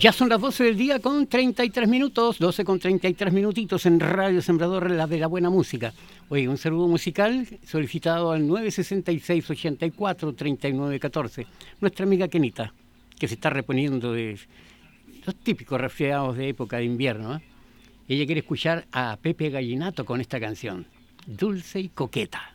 Ya son las 12 del día con 33 minutos, 12 con 33 minutitos en Radio Sembrador, la de la buena música. Oye, un saludo musical solicitado al 966-84-3914. Nuestra amiga Kenita, que se está reponiendo de los típicos resfriados de época de invierno, ¿eh? Ella quiere escuchar a Pepe Gallinato con esta canción, Dulce y Coqueta.